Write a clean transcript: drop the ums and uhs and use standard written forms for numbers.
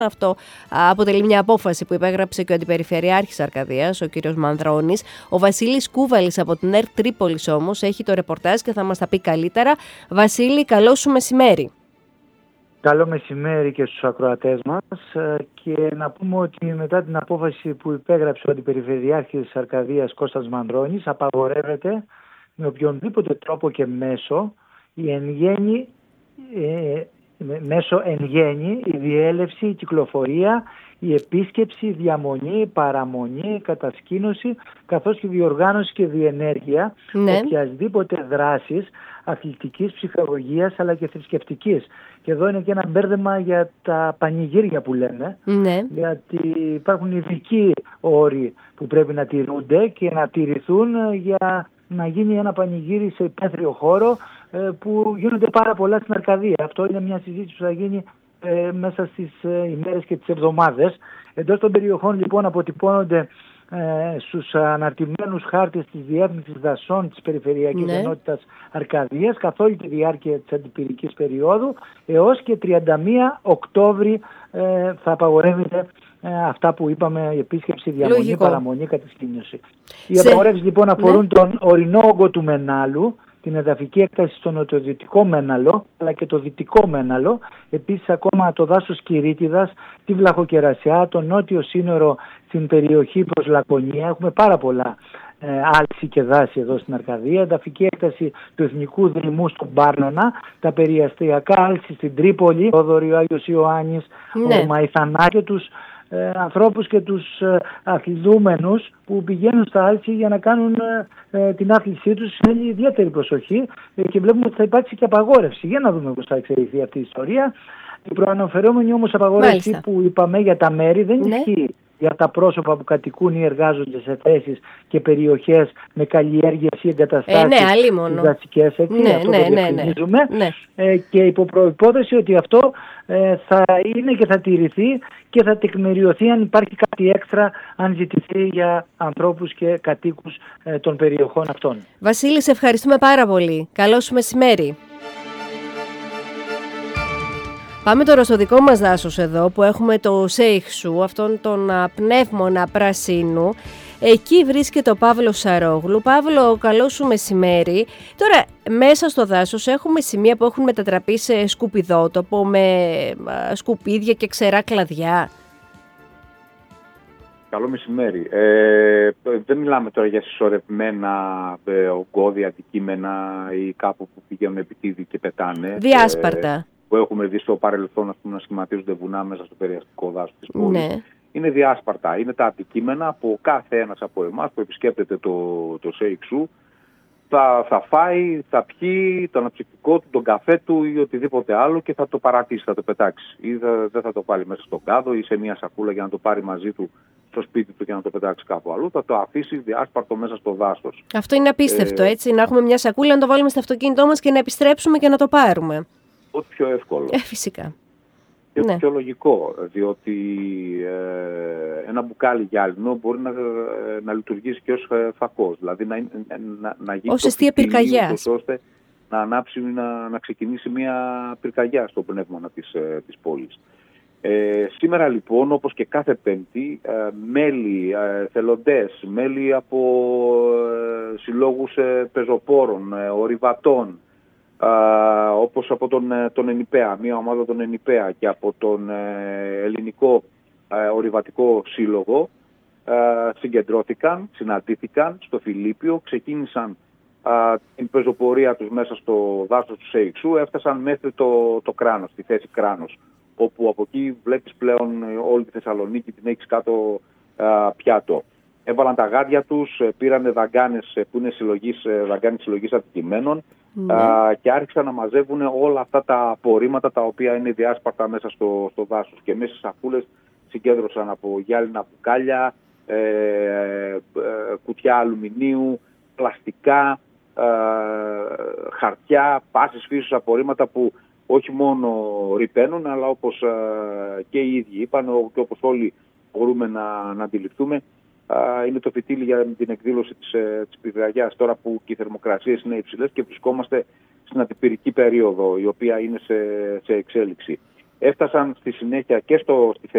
Αυτό αποτελεί μια απόφαση που υπέγραψε και ο Αντιπεριφερειάρχης Αρκαδίας, ο κ. Μανδρώνης. Ο Βασίλης Κούβαλης από την ΕΡΤ Τρίπολης όμως έχει το ρεπορτάζ και θα μας τα πει καλύτερα. Βασίλη, καλό σου μεσημέρι. Καλό μεσημέρι και στους ακροατές μας, και να πούμε ότι μετά την απόφαση που υπέγραψε ο Αντιπεριφερειάρχης Αρκαδίας Κώστας Μανδρώνης, απαγορεύεται με οποιονδήποτε τρόπο και μέσο μέσω εν γέννη η διέλευση, η κυκλοφορία, η επίσκεψη, η διαμονή, η παραμονή, η κατασκήνωση, καθώς και η διοργάνωση και διενέργεια οποιασδήποτε δράσης αθλητικής, ψυχαγωγίας αλλά και θρησκευτικής. Και εδώ είναι και ένα μπέρδεμα για τα πανηγύρια που λέμε, γιατί υπάρχουν ειδικοί όροι που πρέπει να τηρούνται και να τηρηθούν για να γίνει ένα πανηγύρι σε υπαίθριο χώρο, που γίνονται πάρα πολλά στην Αρκαδία. Αυτό είναι μια συζήτηση που θα γίνει μέσα στις ημέρες και τις εβδομάδες. Εντός των περιοχών λοιπόν αποτυπώνονται στους αναρτημένους χάρτες της Διεύθυνσης Δασών της Περιφερειακής Ενότητας Αρκαδίας καθ' όλη τη διάρκεια της αντιπυρικής περίοδου έως και 31 Οκτώβρη θα απαγορεύεται αυτά που είπαμε, η επίσκεψη, διαμονή, παραμονή, κατασκήνωση. Οι απαγορεύσεις λοιπόν αφορούν τον ορεινό όγκο του Μενάλου, την εδαφική έκταση στο νοτιοδυτικό Μέναλο αλλά και το δυτικό Μέναλο, επίσης ακόμα το δάσος Κυρίτιδας, τη Βλαχοκερασιά, το νότιο σύνορο στην περιοχή προς Λακωνία. Έχουμε πάρα πολλά άλξη και δάση εδώ στην Αρκαδία, εδαφική έκταση του Εθνικού Δρυμού στον Πάρνονα, τα περιαστριακά άλξη στην Τρίπολη, ο Δωριό Άγιος Ιωάννης, ο Μαϊθανά και τους ανθρώπους και τους αθλητούμενους που πηγαίνουν στα άλξη για να κάνουν την άθλησή τους. Θέλει ιδιαίτερη προσοχή και βλέπουμε ότι θα υπάρξει και απαγόρευση. Για να δούμε πώς θα εξελιχθεί αυτή η ιστορία. Η προαναφερόμενη όμως απαγόρευση που είπαμε για τα μέρη δεν ισχύει για τα πρόσωπα που κατοικούν ή εργάζονται σε θέσεις και περιοχές με καλλιέργειες ή εγκαταστάσεις δασικές, και υπό προϋπόθεση ότι αυτό θα είναι και θα τηρηθεί και θα τεκμηριωθεί αν υπάρχει κάτι έξτρα, αν ζητηθεί για ανθρώπους και κατοίκους των περιοχών αυτών. Βασίλη, σε ευχαριστούμε πάρα πολύ. Καλό σου μεσημέρι. Πάμε τώρα στο δικό μας δάσος εδώ που έχουμε το Σέιχσου, αυτόν τον πνεύμονα πρασίνου. Εκεί βρίσκεται ο Παύλος Σαρόγλου. Παύλο, καλό σου μεσημέρι. Τώρα, μέσα στο δάσος έχουμε σημεία που έχουν μετατραπεί σε σκουπιδότοπο με σκουπίδια και ξερά κλαδιά. Καλό μεσημέρι. Δεν μιλάμε τώρα για συσσωρευμένα ογκώδια αντικείμενα ή κάπου που πηγαίνουν επιτίδη και πετάνε. Διάσπαρτα. Που έχουμε δει στο παρελθόν να σχηματίζονται βουνά μέσα στο περιαστικό δάσος της πόλης. Είναι διάσπαρτα. Είναι τα αντικείμενα από κάθε ένας από εμάς που επισκέπτεται το Σέιχσου. Θα φάει, θα πιει το αναψυκτικό του, τον καφέ του ή οτιδήποτε άλλο και θα το παρατήσει, θα το πετάξει. Ή δεν θα το βάλει μέσα στον κάδο ή σε μια σακούλα για να το πάρει μαζί του στο σπίτι του και να το πετάξει κάπου αλλού. Θα το αφήσει διάσπαρτο μέσα στο δάσος. Αυτό είναι απίστευτο, έτσι. Να έχουμε μια σακούλα, να το βάλουμε στο αυτοκίνητό μας και να επιστρέψουμε και να το πάρουμε. Ό,τι πιο εύκολο. Φυσικά. Και πιο λογικό, διότι ένα μπουκάλι γυάλινο μπορεί να λειτουργήσει και ως φακός. Δηλαδή να γίνει ως εστία πυρκαγιάς, ώστε να ανάψει ή να ξεκινήσει μια πυρκαγιά στο πνεύμα της πόλης. Σήμερα λοιπόν, όπως και κάθε Πέμπτη, μέλη, θελοντές, μέλη από συλλόγους πεζοπόρων, ορειβατών, όπως από τον ΕΝΙΠΕΑ, μια ομάδα των ΕΝΙΠΕΑ και από τον Ελληνικό Ορειβατικό Σύλλογο συγκεντρώθηκαν, συναντήθηκαν στο Φιλίππιο, ξεκίνησαν την πεζοπορία τους μέσα στο δάσος του Σέιχσου, έφτασαν μέχρι το Κράνος, τη θέση Κράνος, όπου από εκεί βλέπεις πλέον όλη τη Θεσσαλονίκη, την έχεις κάτω πιάτο. Έβαλαν τα γάντια τους, πήρανε δαγκάνες που είναι δαγκάνες συλλογής αντικειμένων και άρχισαν να μαζεύουν όλα αυτά τα απορρίμματα τα οποία είναι διάσπαρτα μέσα στο δάσος. Και μέσα στις σακούλες συγκέντρωσαν από γυάλινα μπουκάλια, κουτιά αλουμινίου, πλαστικά, χαρτιά, πάσης φύσης απορρίμματα που όχι μόνο ρυπαίνουν, αλλά όπως και οι ίδιοι είπαν και όπως όλοι μπορούμε να αντιληφθούμε, είναι το φυτίλι για την εκδήλωση της πυρκαγιάς, τώρα που και οι θερμοκρασίες είναι υψηλές και βρισκόμαστε στην αντιπυρική περίοδο, η οποία είναι σε εξέλιξη. Έφτασαν στη συνέχεια και στη